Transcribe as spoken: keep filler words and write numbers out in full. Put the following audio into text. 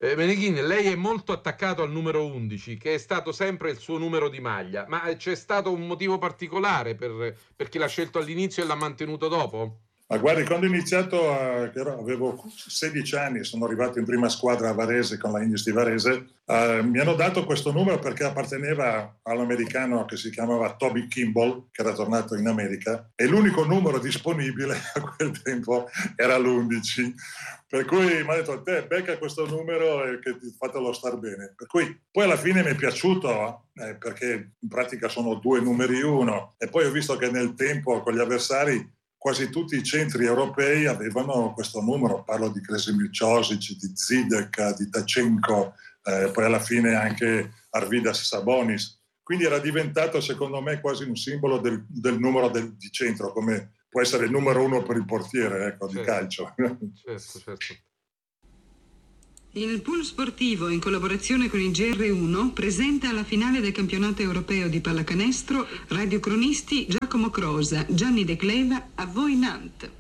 Eh, Meneghin, lei è molto attaccato al numero undici, che è stato sempre il suo numero di maglia, ma c'è stato un motivo particolare per, perché l'ha scelto all'inizio e l'ha mantenuto dopo? Ma guardi, quando ho iniziato, a, che ero, avevo sedici anni, sono arrivato in prima squadra a Varese con la Indios di Varese, eh, mi hanno dato questo numero perché apparteneva all'americano che si chiamava Toby Kimball, che era tornato in America, e l'unico numero disponibile a quel tempo era l'undici. Per cui mi ha detto, te becca questo numero e che ti fatelo star bene. Per cui poi alla fine mi è piaciuto, eh, perché in pratica sono due numeri uno, e poi ho visto che nel tempo con gli avversari quasi tutti i centri europei avevano questo numero, parlo di Kresimir Čosić, di Zidek, di Tachenko, eh, poi alla fine anche Arvydas Sabonis. Quindi era diventato secondo me quasi un simbolo del, del numero del, di centro, come può essere il numero uno per il portiere, ecco, certo, di calcio. Certo, certo. Il Pool Sportivo, in collaborazione con il G R uno, presenta la finale del campionato europeo di pallacanestro radiocronisti Giacomo Crosa, Gianni De Cleva, a voi Nantes.